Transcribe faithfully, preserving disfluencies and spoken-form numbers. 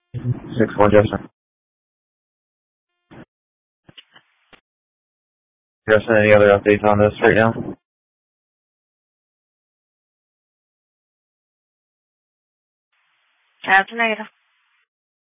six one, Justin. Justin, any other updates on this right now? Add tornado.